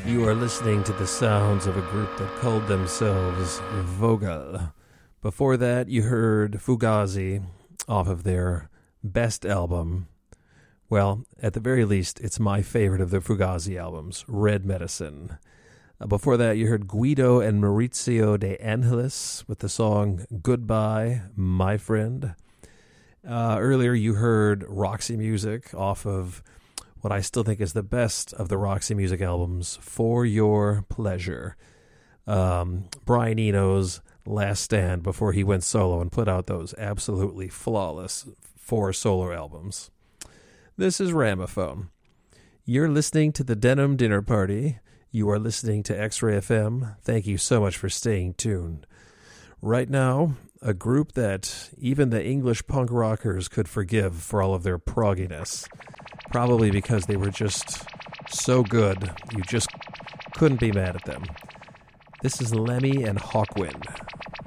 You are listening to the sounds of a group that called themselves Vogel. Before that, you heard Fugazi off of their best album. Well, at the very least, it's my favorite of the Fugazi albums, Red Medicine. Before that, you heard Guido and Maurizio De Angelis with the song Goodbye, My Friend. Earlier, you heard Roxy Music off of what I still think is the best of the Roxy Music albums, For Your Pleasure. Brian Eno's last stand before he went solo and put out those absolutely flawless 4 solo albums. This is Ramaphone. You're listening to the Denim Dinner Party. You are listening to X-Ray FM. Thank you so much for staying tuned. Right now, a group that even the English punk rockers could forgive for all of their progginess. Probably because they were just so good, you just couldn't be mad at them. This is Lemmy and Hawkwind.